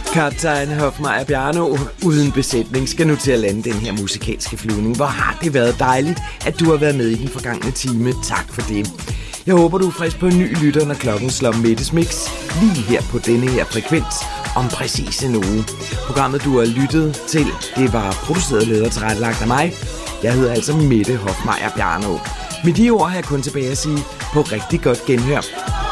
Kaptajn Hofmeier Bjarno uden besætning skal nu til at lande den her musikalske flyvning. Hvor har det været dejligt, at du har været med i den forgangne time. Tak for det. Jeg håber, du er frisk på en ny lytter, når klokken slår Middagsmix lige her på denne her frekvens om præcis en uge. Programmet, du har lyttet til, det var produceret og ledet og tilrettelagt af mig. Jeg hedder altså Mette Hofmeier Bjarno. Med de ord har jeg kun tilbage at sige på rigtig godt genhør.